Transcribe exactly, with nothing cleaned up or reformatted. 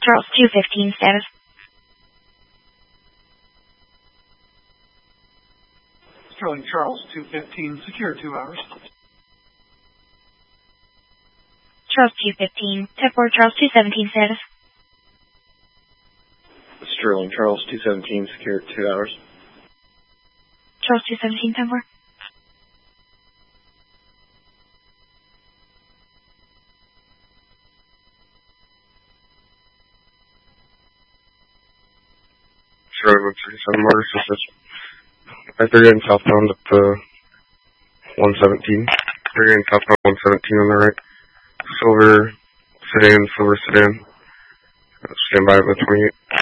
Charles two fifteen status. Sterling Charles two fifteen, secure two hours. Charles two fifteen, ten four Charles two seventeen status. Sterling Charles two seventeen, secure two hours. Charles two seventeen, ten four. Charlie one thirty-seven, Martyr Sisters. Right, they're getting southbound at the one seventeen. They're getting southbound one seventeen on the right. Silver sedan, silver sedan. Stand by at the twenty-eight.